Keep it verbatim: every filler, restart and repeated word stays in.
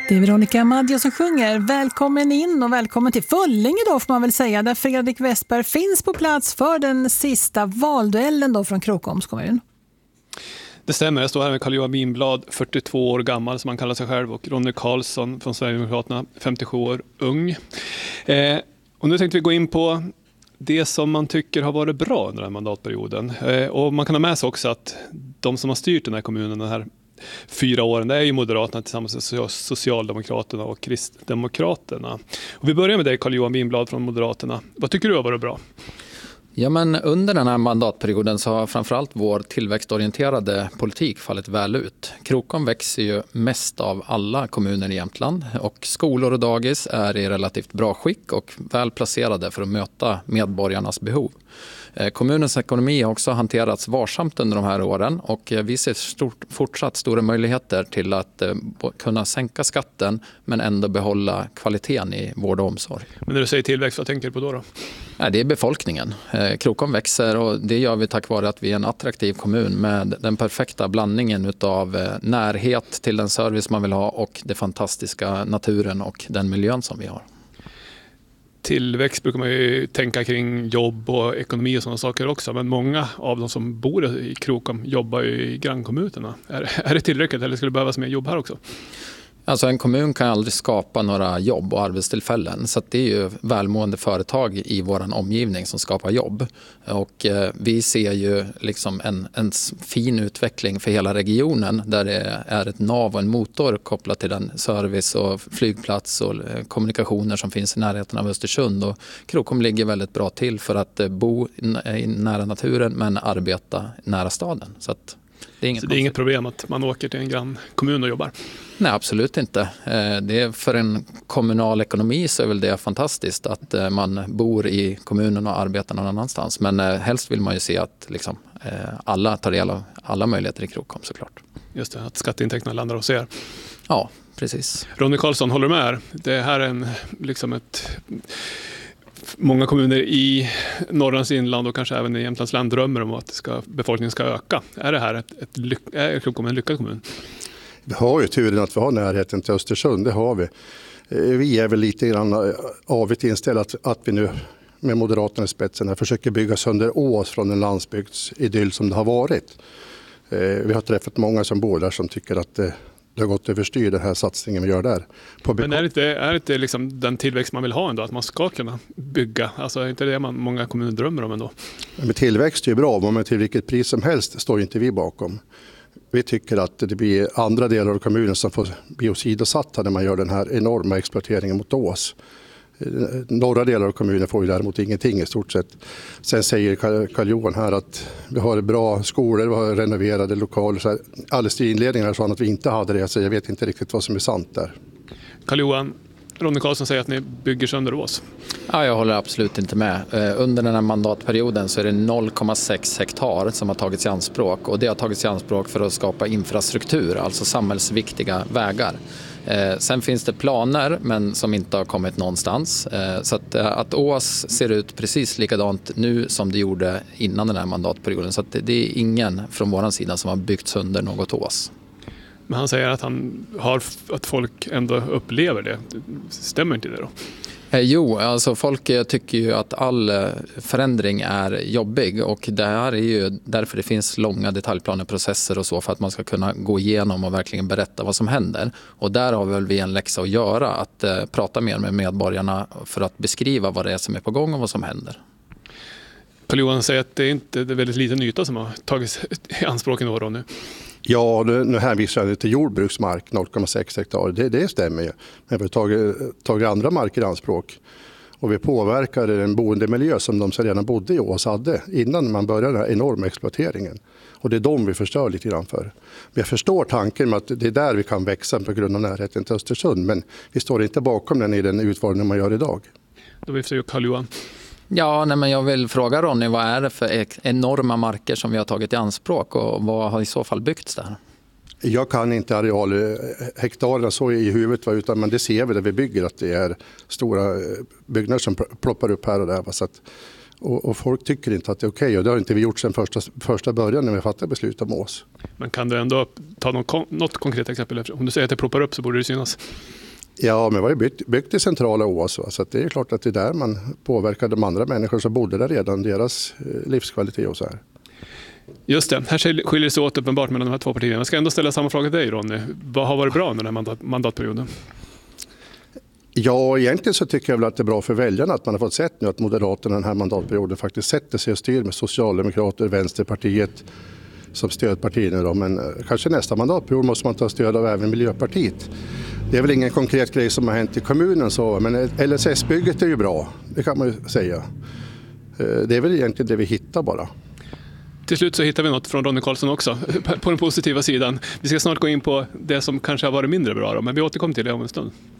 Det är Veronica Maggio som sjunger. Välkommen in och välkommen till Föllinge då får man väl säga. Där Fredrik Westberg finns på plats för den sista valduellen då från Krokoms kommun. Det stämmer, jag står här med Carl-Johan Winblad, fyrtiotvå år gammal som han kallar sig själv, och Ronny Karlsson från Sverigedemokraterna, femtiosju år ung. Eh, och nu tänkte vi gå in på det som man tycker har varit bra under den här mandatperioden. Eh, och man kan ha med sig också att de som har styrt den här kommunen den här fyra åren, det är ju Moderaterna tillsammans med Socialdemokraterna och Kristdemokraterna. Och vi börjar med dig, Carl-Johan Winblad från Moderaterna. Vad tycker du har varit bra? Ja, men under den här mandatperioden så har framförallt vår tillväxtorienterade politik fallit väl ut. Krokom växer ju mest av alla kommuner i Jämtland och skolor och dagis är i relativt bra skick och väl placerade för att möta medborgarnas behov. Kommunens ekonomi har också hanterats varsamt under de här åren och vi ser stort, fortsatt stora möjligheter till att eh, kunna sänka skatten men ändå behålla kvaliteten i vård och omsorg. Men när du säger tillväxt, vad tänker du på då? då? Ja, det är befolkningen. Eh, Krokom växer och det gör vi tack vare att vi är en attraktiv kommun med den perfekta blandningen av eh, närhet till den service man vill ha och det fantastiska naturen och den miljön som vi har. Tillväxt brukar man ju tänka kring jobb och ekonomi och sådana saker också. Men många av de som bor i Krokom jobbar ju i grannkommunerna. Är, är det tillräckligt eller skulle det behövas mer jobb här också? Alltså en kommun kan aldrig skapa några jobb och arbetstillfällen. Så att det är ju välmående företag i vår omgivning som skapar jobb. Och eh, vi ser ju liksom en, en fin utveckling för hela regionen där det är ett nav och en motor kopplat till den service och flygplats och eh, kommunikationer som finns i närheten av Östersund. Och Krokom ligger väldigt bra till för att eh, bo i, nära naturen men arbeta nära staden. Så att Det är, så det är inget problem att man åker till en grannkommun och jobbar? Nej, absolut inte. Det är för en kommunal ekonomi så är väl det fantastiskt att man bor i kommunen och arbetar någon annanstans. Men helst vill man ju se att liksom, alla tar del av alla möjligheter i Krokom såklart. Just det, att skatteintäkterna landar hos er. Ja, precis. Ronny Karlsson, håller du med? Det här är en, liksom ett... Många kommuner i Norrlands inland och kanske även i Jämtlands län drömmer om att ska, befolkningen ska öka. Är det här ett, ett lyck, är Krokom en lyckad kommun? Vi har ju turen att vi har närheten till Östersund, det har vi. Vi är väl lite grann avigt inställda att, att vi nu med Moderaterna i spetsen försöker bygga sönder Ås från en landsbygdsidyll som det har varit. Vi har träffat många som bor där som tycker att det Det har gått överstyr den här satsningen vi gör där. På Men är det inte, är det inte liksom den tillväxt man vill ha ändå? Att man ska kunna bygga? Alltså är inte det man många kommuner drömmer om ändå? Men tillväxt är ju bra, men till vilket pris som helst står inte vi bakom. Vi tycker att det blir andra delar av kommunen som får bli åsidosatta när man gör den här enorma exploateringen mot Ås. Norra delar av kommunen får ju däremot ingenting i stort sett. Sen säger Carl-Johan här att vi har bra skolor, vi har renoverade lokaler. Så här, alldeles i inledningen sa han att vi inte hade det, så jag vet inte riktigt vad som är sant där. Carl-Johan, Ronny Karlsson säger att ni bygger sönder Ås. Ja, jag håller absolut inte med. Under den här mandatperioden så är det noll komma sex hektar som har tagits i anspråk. Och det har tagits i anspråk för att skapa infrastruktur, alltså samhällsviktiga vägar. Eh, sen finns det planer men som inte har kommit någonstans. Eh, så att, att Ås ser ut precis likadant nu som det gjorde innan den här mandatperioden. Så att det, det är ingen från vår sida som har byggt sönder något Ås. Men han säger att, han har, att folk ändå upplever det. Stämmer inte det då? Eh, jo, alltså folk tycker ju att all förändring är jobbig och det här är ju därför det finns långa detaljplaneprocesser och så för att man ska kunna gå igenom och verkligen berätta vad som händer. Och där har väl vi en läxa att göra, att eh, prata mer med medborgarna för att beskriva vad det är som är på gång och vad som händer. Carl-Johan säger att det är, inte, det är väldigt liten yta som har tagits i anspråk i några nu. Ja, nu hänvisar jag till jordbruksmark, noll komma sex hektar. Det, det stämmer ju. Men vi har tagit, tagit andra marker i anspråk. Och vi påverkar den boendemiljö som de som redan bodde i Ås hade innan man började den här enorma exploateringen. Och det är de vi förstör lite grann för. Men jag förstår tanken med att det är där vi kan växa på grund av närheten till Östersund. Men vi står inte bakom den i den utformning man gör idag. Då vill jag Carl-Johan. Ja, nej, men jag vill fråga Ronny, vad är det för enorma marker som vi har tagit i anspråk och vad har i så fall byggts där? Jag kan inte areal hektarerna så i huvudet, utan men det ser vi där vi bygger att det är stora byggnader som ploppar upp här och där. Så att, Och, och folk tycker inte att det är okej, och det har inte vi gjort sedan första, första början när vi fattade beslut om Ås. Men kan du ändå ta något, något konkret exempel? Om du säger att det ploppar upp så borde det synas. Ja, men det var ju byggt, byggt i centrala Ås, va? Så att det är klart att det är där man påverkar de andra människor som bodde där redan, deras livskvalitet och så här. Just det, här skiljer det sig åt uppenbart mellan de här två partierna. Jag ska ändå ställa samma fråga till dig, Ronny. Vad har varit bra under den här mandat- mandatperioden? Ja, egentligen så tycker jag väl att det är bra för väljarna att man har fått sett nu att Moderaterna den här mandatperioden faktiskt sätter sig och styr med Socialdemokrater, Vänsterpartiet som stödpartier nu då. Men kanske nästa mandatperiod måste man ta stöd av även Miljöpartiet. Det är väl ingen konkret grej som har hänt i kommunen så, men L S S-bygget är ju bra, det kan man ju säga. Det är väl egentligen det vi hittar bara. Till slut så hittar vi något från Ronny Karlsson också, på den positiva sidan. Vi ska snart gå in på det som kanske har varit mindre bra, då, men vi återkommer till det om en stund.